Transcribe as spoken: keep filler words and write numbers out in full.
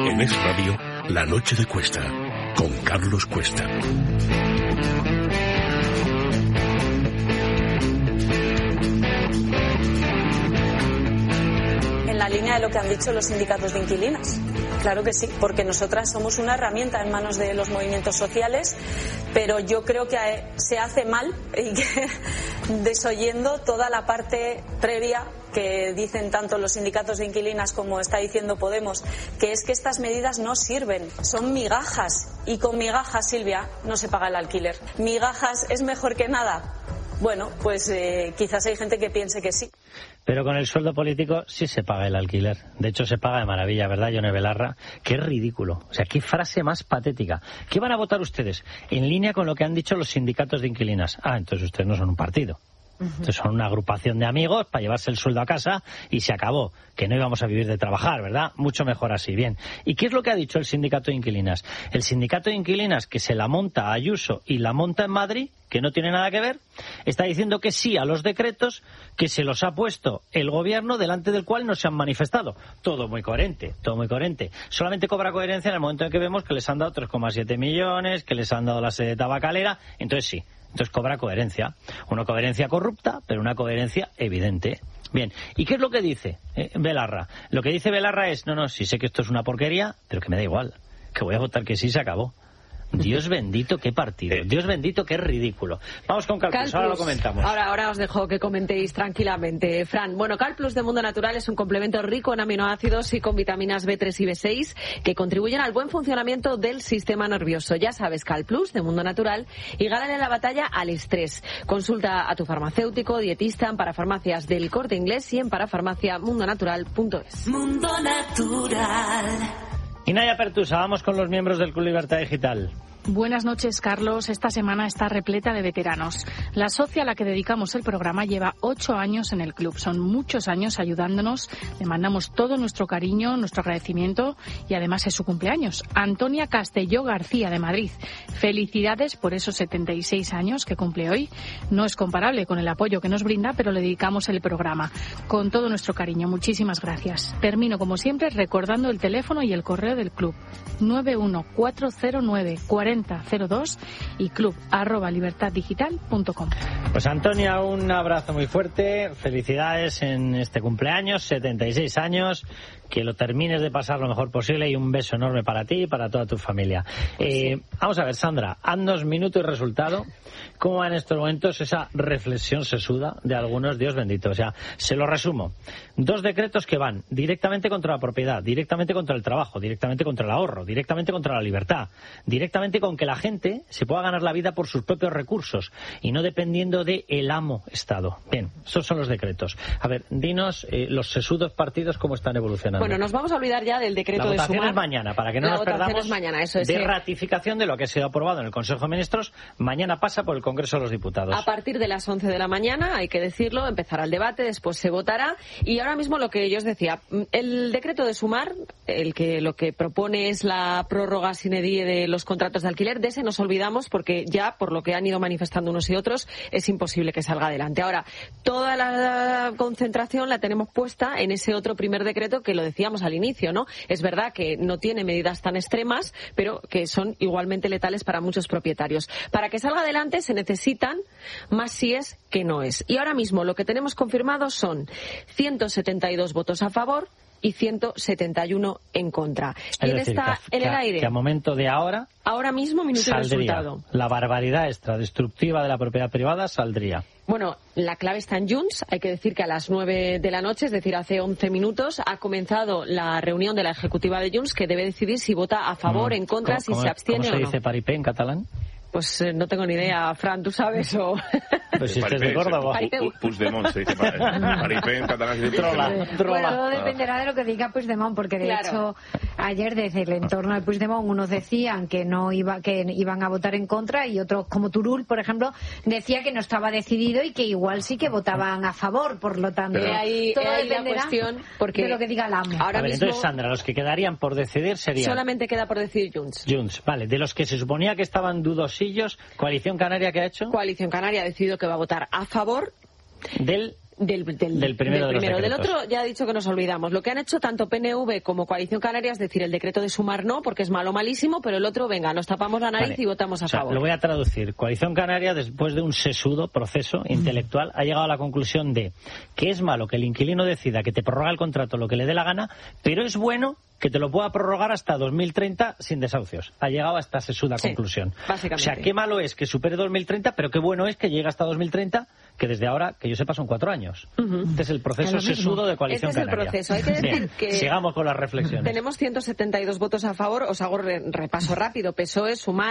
En Es Radio, La Noche de Cuesta, con Carlos Cuesta. En la línea de lo que han dicho los sindicatos de inquilinas. Claro que sí, porque nosotras somos una herramienta en manos de los movimientos sociales, pero yo creo que se hace mal y que desoyendo toda la parte previa que dicen tanto los sindicatos de inquilinas como está diciendo Podemos, que es que estas medidas no sirven, son migajas, y con migajas, Silvia, no se paga el alquiler. Migajas es mejor que nada. Bueno, pues eh, quizás hay gente que piense que sí. Pero con el sueldo político sí se paga el alquiler. De hecho, se paga de maravilla, ¿verdad, Yone Belarra? Qué ridículo. O sea, qué frase más patética. ¿Qué van a votar ustedes? En línea con lo que han dicho los sindicatos de inquilinas. Ah, entonces ustedes no son un partido. Entonces son una agrupación de amigos para llevarse el sueldo a casa y se acabó, que no íbamos a vivir de trabajar, ¿verdad? Mucho mejor así, bien. ¿Y qué es lo que ha dicho el sindicato de inquilinas? El sindicato de inquilinas, que se la monta a Ayuso y la monta en Madrid, que no tiene nada que ver, está diciendo que sí a los decretos que se los ha puesto el gobierno, delante del cual no se han manifestado. Todo muy coherente, todo muy coherente. Solamente cobra coherencia en el momento en que vemos que les han dado tres coma siete millones, que les han dado la sede tabacalera, entonces sí. Entonces cobra coherencia. Una coherencia corrupta, pero una coherencia evidente. Bien, ¿y qué es lo que dice eh, Belarra? Lo que dice Belarra es, no, no, sí sé que esto es una porquería, pero que me da igual, que voy a votar que sí, se acabó. Dios bendito, qué partido. Dios bendito, qué ridículo. Vamos con Calplus, ahora lo comentamos. Ahora, ahora os dejo que comentéis tranquilamente, Fran. Bueno, Calplus de Mundo Natural es un complemento rico en aminoácidos y con vitaminas B tres y B seis que contribuyen al buen funcionamiento del sistema nervioso. Ya sabes, Calplus de Mundo Natural, y gánale la batalla al estrés. Consulta a tu farmacéutico, dietista, en Parafarmacias del Corte Inglés y en parafarmacia mundo natural punto es. Mundo Natural. Y Naya Pertusa, vamos con los miembros del Club Libertad Digital. Buenas noches, Carlos. Esta semana está repleta de veteranos. La socia a la que dedicamos el programa lleva ocho años en el club. Son muchos años ayudándonos. Le mandamos todo nuestro cariño, nuestro agradecimiento y además es su cumpleaños. Antonia Castelló García, de Madrid. Felicidades por esos setenta y seis años que cumple hoy. No es comparable con el apoyo que nos brinda, pero le dedicamos el programa. Con todo nuestro cariño. Muchísimas gracias. Termino, como siempre, recordando el teléfono y el correo del club. nueve uno cuatro cero nueve cuarenta cero dos y club arroba libertad digital punto com. Pues Antonia, un abrazo muy fuerte, felicidades en este cumpleaños, setenta y seis años, que lo termines de pasar lo mejor posible y un beso enorme para ti y para toda tu familia. Pues eh, sí. Vamos a ver, Sandra, haznos minuto y resultado. ¿Cómo va en estos momentos esa reflexión sesuda de algunos? Dios bendito, o sea, se lo resumo. Dos decretos que van directamente contra la propiedad, directamente contra el trabajo, directamente contra el ahorro, directamente contra la libertad, directamente con que la gente se pueda ganar la vida por sus propios recursos y no dependiendo de el amo Estado. Bien, esos son los decretos. A ver, dinos eh, los sesudos partidos cómo están evolucionando. Bueno, nos vamos a olvidar ya del decreto de sumar. La votación es mañana, para que no la nos perdamos es mañana, eso es de que... ratificación de lo que ha sido aprobado en el Consejo de Ministros. Mañana pasa por el Congreso de los Diputados. A partir de las once de la mañana, hay que decirlo, empezará el debate, después se votará. Y ahora mismo lo que yo os decía, el decreto de sumar, el que lo que propone es la prórroga sine die de los contratos de alquiler, de ese nos olvidamos porque ya, por lo que han ido manifestando unos y otros, es imposible que salga adelante. Ahora, toda la concentración la tenemos puesta en ese otro primer decreto que lo decíamos al inicio, ¿no? Es verdad que no tiene medidas tan extremas, pero que son igualmente letales para muchos propietarios. Para que salga adelante se necesitan más síes que noes. Y ahora mismo lo que tenemos confirmado son ciento setenta y dos votos a favor y ciento setenta y uno en contra. ¿Quién está en el aire? Que a momento de ahora... Ahora mismo, minuto y resultado. La barbaridad extra destructiva de la propiedad privada saldría. Bueno, la clave está en Junts. Hay que decir que a las nueve de la noche, es decir, hace once minutos, ha comenzado la reunión de la ejecutiva de Junts, que debe decidir si vota a favor, en contra, si se abstiene o no. ¿Cómo se dice paripé en catalán? Pues eh, no tengo ni idea, Fran, ¿tú sabes o...? Pues si estés de Córdoba. Puigdemont se dice paripé en catalán. Bueno, todo dependerá de lo que diga Puigdemont, porque de claro. hecho ayer desde el entorno de Puigdemont unos decían que no iba, que iban a votar en contra y otros, como Turull, por ejemplo, decía que no estaba decidido y que igual sí que votaban a favor, por lo tanto. Pero ahí, todo ahí dependerá la cuestión porque de lo que diga el amo. Ahora ver, mismo, entonces, Sandra, los que quedarían por decidir serían... Solamente queda por decidir Junts. Junts, vale. De los que se suponía que estaban dudosillos, ¿Coalición Canaria qué ha hecho? Coalición Canaria ha decidido que va a votar a favor del Del, del, del primero. Del, de primero. Los del otro ya ha dicho que nos olvidamos. Lo que han hecho tanto P N V como Coalición Canaria es decir, el decreto de sumar no, porque es malo, malísimo, pero el otro, venga, nos tapamos la nariz vale. y votamos a o sea, favor. Lo voy a traducir. Coalición Canaria, después de un sesudo proceso intelectual, ha llegado a la conclusión de que es malo que el inquilino decida que te prorroga el contrato lo que le dé la gana, pero es bueno que te lo pueda prorrogar hasta dos mil treinta sin desahucios. Ha llegado a esta sesuda sí, conclusión. Básicamente. O sea, qué malo es que supere dos mil treinta, pero qué bueno es que llegue hasta dos mil treinta, que desde ahora, que yo sepa, son cuatro años. Uh-huh. Este es el proceso sesudo de Coalición Este es Canaria. el proceso. Hay que decir Bien, que sigamos con las reflexiones. Tenemos ciento setenta y dos votos a favor. Os hago re- repaso rápido. P S O E, Sumar,